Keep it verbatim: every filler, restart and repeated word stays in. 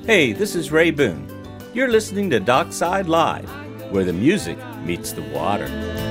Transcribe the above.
Hey, this is Ray Boone. You're listening to Dockside Live, where the music meets the water.